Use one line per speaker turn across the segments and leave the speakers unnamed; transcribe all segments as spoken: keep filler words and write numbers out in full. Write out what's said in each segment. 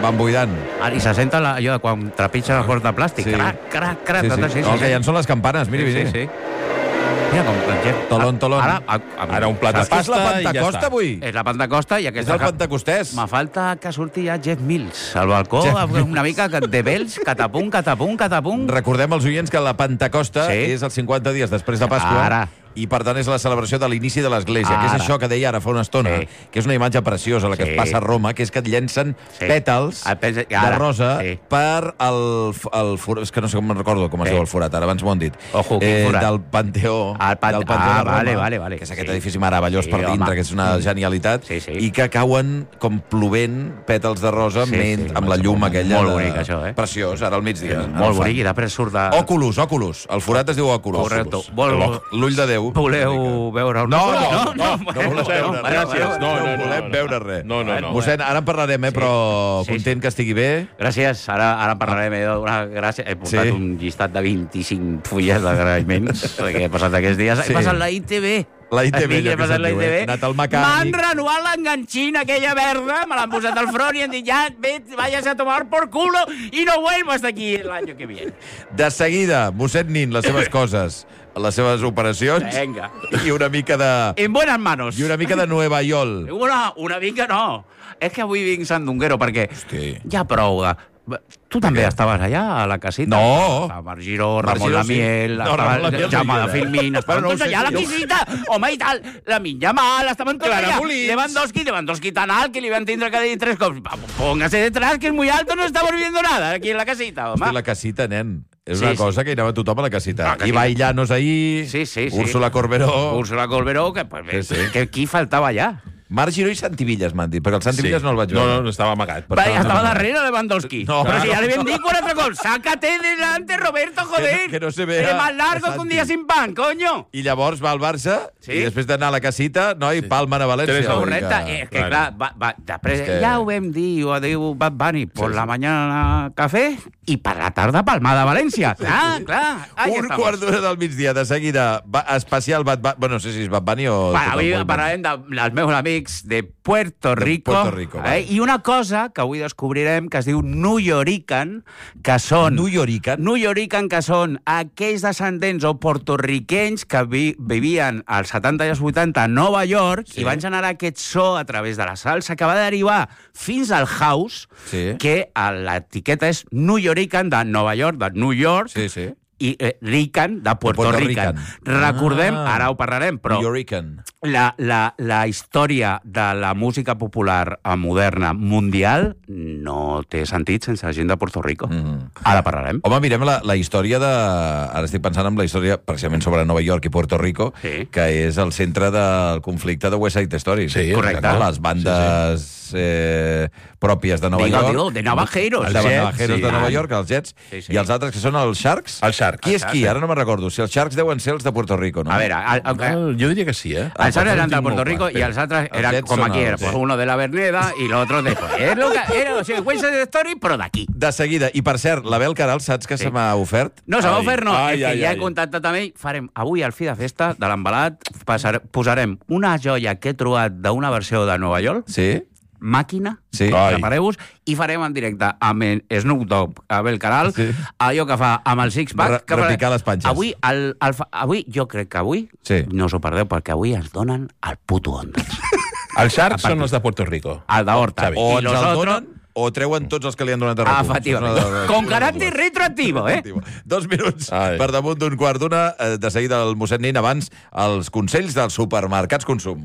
van buidant.
I se senta la, allò de quan trepitja els forts de plàstic.
Sí.
Crac, crac, crac.
Sí,
tot
sí.
així,
No,
sí,
que
sí.
ja en són les campanes, miri,
Sí,
miri.
sí, sí. Mira com el Jeff...
Tolón, tolón.
Ara, a, a,
Ara un plat de
És la
pasta i ja
Pentecosta,
està.
avui?
És la Pentecosta i
És
aquesta...
el Pentecostès.
Me falta que surti ja Jeff Mills al balcó,
Jeff
una mica de bells, catapum, catapum, catapum.
Recordem als oients que la Pentecosta
Sí.
és els cinquanta dies després de Pasqua.
Ara.
I, per tant, és la celebració de l'inici de l'Església, que és
Ara.
això que deia ara fa una estona,
Sí.
que és una imatge preciosa, la que
Sí.
es passa a Roma, que és que et llencen
Sí.
pètals
El pèl-
de
ara.
rosa
Sí.
per el, el forat. És que no sé com me'n recordo com es
Sí.
diu el forat, ara abans m'ho han dit.
Ojo, quin forat?
Del Panteó.
El Pante-
del Panteó
Ah,
de Roma,
vale, vale, vale.
que és aquest
Sí.
edifici meravellós
Sí,
per dintre,
home.
que és una genialitat,
Sí, sí.
i que cauen com plovent pètals de rosa
Sí,
ment-
sí.
amb la llum aquella.
Molt
de-
bonic, això, eh?
Preciós, ara al migdia. Ara
Molt
el fan.
bonic, i després surt de...
Oculus, Oculus. El forat es diu Oculus.
Correcte. Vol...
L'ull de Déu.
Voleu veure...
No, no,
no,
no, no
bueno,
volem veure
bueno,
res.
gràcies. No, no, no,
volem
no.
veure res.
No, no, no.
Mossèn, ara en parlarem, eh, però
Sí, sí.
content que estigui bé.
Gràcies, ara, ara en parlarem. He, una gràcia. He portat
Sí.
un llistat de vint-i-cinc fulles d'agraïments que he passat aquests dies.
Sí.
He passat la I T V.
La I T V,
He
allò que
passat
se'n
la I
diu,
T V.
eh? He anat al mecànic.
M'han renovat l'enganxina aquella verda, me l'han posat al front i han dit, ja, ve, vayas a tomar por culo y no vuelvas de aquí el año que viene.
De seguida, mossèn Nin, les seves coses, les seves operacions
Venga.
i una mica de...
En buenas manos.
I una mica de Nueva York.
Una, una mica no. És que avui vinc sandunguero perquè
Hosti.
ja prou de... Tu també
què?
estaves allà, a la casita?
No.
Estava Marc Giró,
Marc
Ramon
Giró, sí.
Lamiel,
No,
estava
Ramon Lamiel no
Jaume
hi
de
era.
Filmin, estaven
Bueno, no
tots
ho sé,
allà a la
jo-
casita. Home, i tal, la Minja Mal, estaven tots
Clara
allà.
Molins.
Lewandowski, Lewandowski tan alt que li van tindre que dir tres cops. Póngase detrás, que es muy alto, no estamos viendo nada aquí en la casita, home.
Hosti, la casita, nen. És
Sí,
una
sí.
cosa que hi anava tothom a la casita.
Ah, que sí.
Ibai Llanos ahir,
Sí, sí, sí.
Úrsula Corberó...
Úrsula Corberó, que, pues,
Sí, sí.
que qui faltava allà?
Marc Giró i Santivillas, m'han dit, perquè el Santivillas no el vaig
No,
veure.
no, no estava amagat.
Va, estava darrere Lewandowski.
No,
Però si
no,
ja li vam
no.
dir quatre cops. Sácate delante, Roberto, joder.
que no se vea
Eres más largo
a
que un
Santi.
día sin pan, coño.
I llavors va al Barça,
Sí.
i després d'anar a la casita, noi, sí. palmen a València.
Tres a
Vull dir
Correcte.
que-
És que,
Claro.
clar, va, va, després
És que-
ja ho vam dir, ho diu Bad Bunny, por
Sí,
la
sí.
mañana café i per la tarda palmada a València. Ah, clar. Ahí
Un
estamos.
quart d'hora del migdia, de seguida, va, especial Bad Bunny. Bueno, no sé si és Bad Bunny o...
Va,
tot el
avui
moviment.
parlarem dels meus amics de Puerto Rico.
Puerto Rico, va.
eh? I una cosa que avui descobrirem que es diu New Yorican, que són...
New Yorican?
New Yorican, que són aquells descendents o portorriquenys que vi, vivien als setanta i als vuitanta a Nova York
Sí.
i van generar aquest so a través de la salsa que va derivar fins al house,
Sí.
que a l'etiqueta és New Yorican de Nova York, de New York,
Sí, sí.
i eh, Rican de Puerto,
Puerto
Rican.
Rican.
Recordem,
Ah.
ara ho parlarem, però
New Yorican.
la, la, la història de la música popular moderna mundial no té sentit sense gent de Puerto Rico.
Mm.
Ara parlarem.
Home, mirem la, la història de... Ara estic pensant en la història precisament sobre Nova York i Puerto Rico,
Sí.
que és el centre del conflicte de West Side Story.
Sí,
correcte.
No? Les bandes sí, sí. Eh, pròpies de Nova
Digo,
York.
digo, de navajeros.
Els
Els Jets,
navajeros
sí.
de Nova
Ah.
York, els Jets,
Sí, sí.
i els altres que són els Sharks.
Els Sharks.
Qui és
Els
qui?
Sharks.
Ara no me'n recordo. Si els Sharks deuen ser els de Puerto Rico, no?
A veure, el, el,
Ah, jo diria que sí, eh?
els altres eren de
tinc
Puerto
molt
Rico
clar.
y els altres
Els
eran
Jets
como
són
aquí,
els-
era, pues,
sí.
uno de la Verneda y lo otro de... Pues, es lo que era, o sigui, West Side Story, però d'aquí.
De seguida. I, per cert, l'Abel Caral, saps que
Sí.
se m'ha ofert?
No, se m'ha
Ai,
ofert, no.
ai,
és que
ai,
ja
ai.
he contactat amb ell. Farem avui, al fi de festa de l'embalat, passare- posarem una joia que he trobat d'una versió de Nova York,
Sí?
màquina,
Sí.
Ai.
prepareu-vos, i farem en directe amb en Snoop Dogg, Abel Caral,
Sí.
allò que fa amb el six-pack.
Re-
que farà-
repicar les panxes.
Avui, el, el, fa- avui, jo crec que avui,
Sí.
no us ho perdeu, perquè avui ens donen el puto Ondas.
Els Sharks són els de Puerto Rico.
El d'Horta.
Xavi.
O
I
ens
los
el
otros...
donen o treuen tots els que li han donat a repunt.
Efectivament. Con caràcter retroactivo, eh?
Dos minuts
Ai.
per damunt d'un quart d'una. eh, De seguida el mossèn Nin, abans els consells dels supermercats Consum.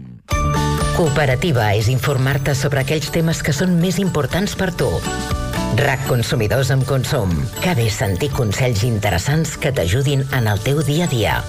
Cooperativa és informar-te sobre aquells temes que són més importants per tu. R A C Consumidors amb Consum. Que bé sentir consells interessants que t'ajudin en el teu dia a dia.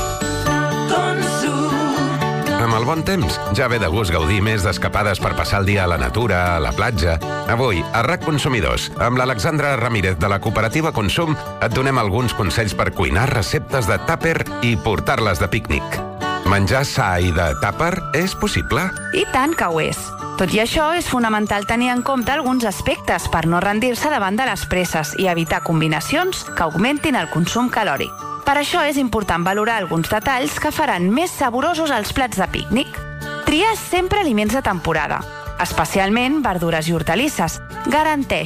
Amb el bon temps, ja ve de gust gaudir més d'escapades per passar el dia a la natura, a la platja. Avui, a R A C Consumidors, amb l'Alexandra Ramírez de la cooperativa Consum, et donem alguns consells per cuinar receptes de tàper i portar-les de pícnic. Menjar sa i de tàper és possible?
I tant que ho és. Tot i això, és fonamental tenir en compte alguns aspectes per no rendir-se davant de les presses i evitar combinacions que augmentin el consum calòric. Per això és important valorar alguns detalls que faran més saborosos els plats de pícnic. Triar sempre aliments de temporada, especialment verdures i hortalisses. Garanteix